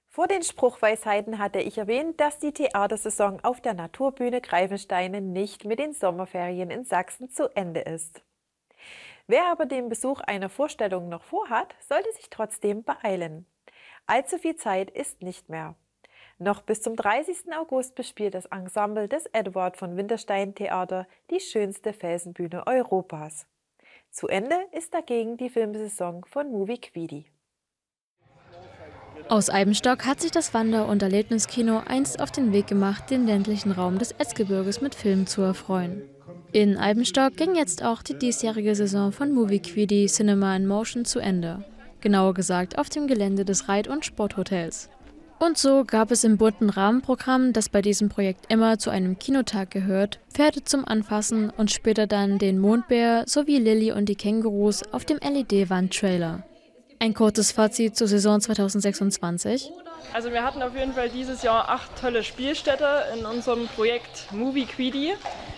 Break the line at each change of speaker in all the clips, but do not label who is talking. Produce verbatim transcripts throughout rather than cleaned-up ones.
Vor den Spruchweisheiten hatte ich erwähnt, dass die Theatersaison auf der Naturbühne Greifensteine nicht mit den Sommerferien in Sachsen zu Ende ist. Wer aber den Besuch einer Vorstellung noch vorhat, sollte sich trotzdem beeilen. Allzu viel Zeit ist nicht mehr. Noch bis zum dreißigsten August bespielt das Ensemble des Eduard von Winterstein Theater die schönste Felsenbühne Europas. Zu Ende ist dagegen die Filmsaison von Movie Quidi.
Aus Eibenstock hat sich das Wander- und Erlebniskino einst auf den Weg gemacht, den ländlichen Raum des Erzgebirges mit Filmen zu erfreuen. In Eibenstock ging jetzt auch die diesjährige Saison von Movie Quidi Cinema in Motion zu Ende. Genauer gesagt auf dem Gelände des Reit- und Sporthotels. Und so gab es im bunten Rahmenprogramm, das bei diesem Projekt immer zu einem Kinotag gehört, Pferde zum Anfassen und später dann den Mondbär sowie Lilli und die Kängurus auf dem L E D-Wand-Trailer. Ein kurzes Fazit zur Saison zweitausendsechsundzwanzig.
Also wir hatten auf jeden Fall dieses Jahr acht tolle Spielstätte in unserem Projekt Movie Quidi.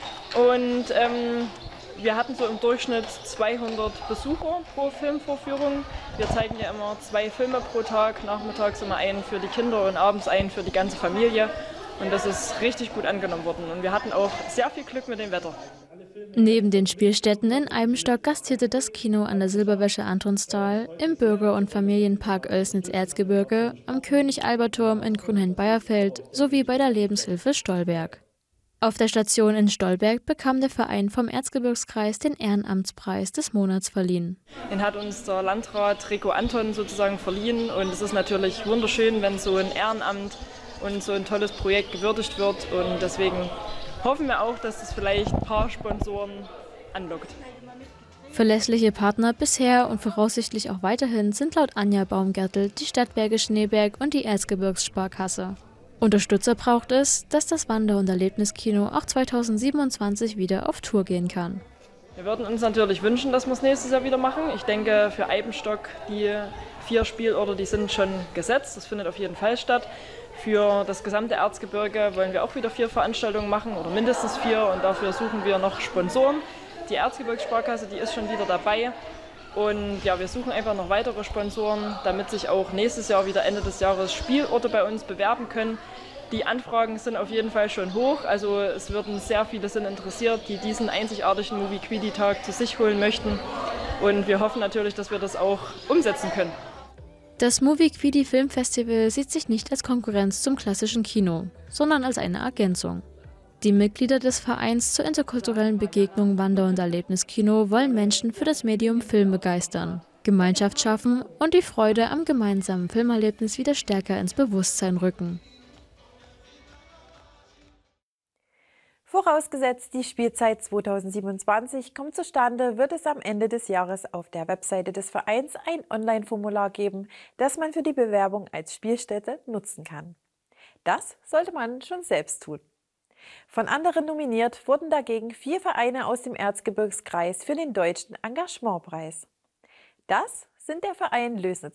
Und ähm, wir hatten so im Durchschnitt zweihundert Besucher pro Filmvorführung. Wir zeigen ja immer zwei Filme pro Tag, nachmittags immer einen für die Kinder und abends einen für die ganze Familie. Und das ist richtig gut angenommen worden. Und wir hatten auch sehr viel Glück mit dem Wetter.
Neben den Spielstätten in Eibenstock gastierte das Kino an der Silberwäsche Antonstal, im Bürger- und Familienpark Oelsnitz-Erzgebirge, am König-Albert-Turm in Grünhain-Beierfeld sowie bei der Lebenshilfe Stolberg. Auf der Station in Stolberg bekam der Verein vom Erzgebirgskreis den Ehrenamtspreis des Monats verliehen.
Den hat uns der Landrat Rico Anton sozusagen verliehen. Und es ist natürlich wunderschön, wenn so ein Ehrenamt und so ein tolles Projekt gewürdigt wird. Und deswegen hoffen wir auch, dass das vielleicht ein paar Sponsoren anlockt.
Verlässliche Partner bisher und voraussichtlich auch weiterhin sind laut Anja Baumgärtel die Stadtwerke Schneeberg und die Erzgebirgssparkasse. Unterstützer braucht es, dass das Wander- und Erlebniskino auch zweitausendsiebenundzwanzig wieder auf Tour gehen kann.
Wir würden uns natürlich wünschen, dass wir es nächstes Jahr wieder machen. Ich denke, für Eibenstock, die vier Spielorte, die sind schon gesetzt. Das findet auf jeden Fall statt. Für das gesamte Erzgebirge wollen wir auch wieder vier Veranstaltungen machen oder mindestens vier. Und dafür suchen wir noch Sponsoren. Die Erzgebirgssparkasse, die ist schon wieder dabei. Und ja, wir suchen einfach noch weitere Sponsoren, damit sich auch nächstes Jahr wieder Ende des Jahres Spielorte bei uns bewerben können. Die Anfragen sind auf jeden Fall schon hoch, also es würden sehr viele sind interessiert, die diesen einzigartigen Movie Quidi Tag zu sich holen möchten. Und wir hoffen natürlich, dass wir das auch umsetzen können.
Das Movie Quidi Filmfestival sieht sich nicht als Konkurrenz zum klassischen Kino, sondern als eine Ergänzung. Die Mitglieder des Vereins zur interkulturellen Begegnung Wander- und Erlebniskino wollen Menschen für das Medium Film begeistern, Gemeinschaft schaffen und die Freude am gemeinsamen Filmerlebnis wieder stärker ins Bewusstsein rücken.
Vorausgesetzt, die Spielzeit zweitausendsiebenundzwanzig kommt zustande, wird es am Ende des Jahres auf der Webseite des Vereins ein Online-Formular geben, das man für die Bewerbung als Spielstätte nutzen kann. Das sollte man schon selbst tun. Von anderen nominiert wurden dagegen vier Vereine aus dem Erzgebirgskreis für den Deutschen Engagementpreis. Das sind der Verein Lößnitz